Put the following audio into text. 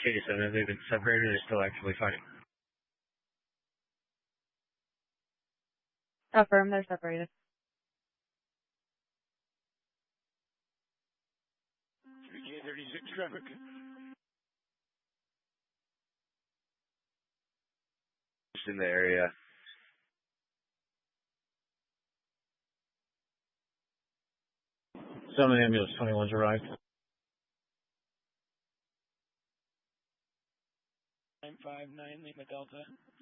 Jason, have they been separated or still actually fighting? Affirm, they're separated. 3K36 traffic. Just in the area. Summon ambulance 21's arrived. 959 Lima Delta.